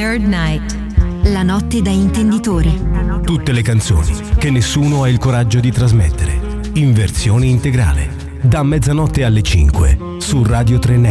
Third Night. La notte da intenditori. Tutte le canzoni che nessuno ha il coraggio di trasmettere. In versione integrale. Da mezzanotte alle 5 su Radio 3